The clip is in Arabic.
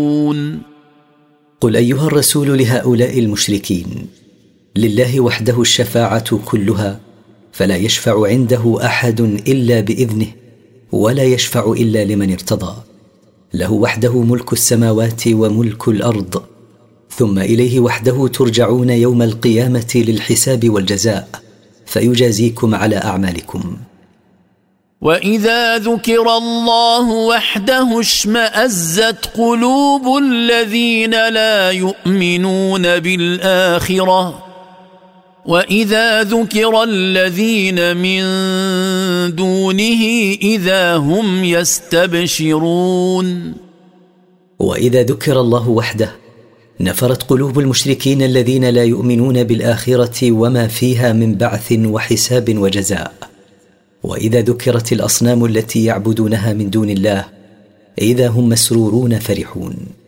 قل أيها الرسول لهؤلاء المشركين: لله وحده الشفاعة كلها، فلا يشفع عنده أحد إلا بإذنه، ولا يشفع إلا لمن ارتضى. له وحده ملك السماوات وملك الأرض، ثم إليه وحده ترجعون يوم القيامة للحساب والجزاء، فيجازيكم على أعمالكم. وإذا ذكر الله وحده اشمأزت قلوب الذين لا يؤمنون بالآخرة، وإذا ذكر الذين من دونه إذا هم يستبشرون. وإذا ذكر الله وحده نفرت قلوب المشركين الذين لا يؤمنون بالآخرة وما فيها من بعث وحساب وجزاء. وإذا ذكرت الأصنام التي يعبدونها من دون الله إذا هم مسرورون فرحون.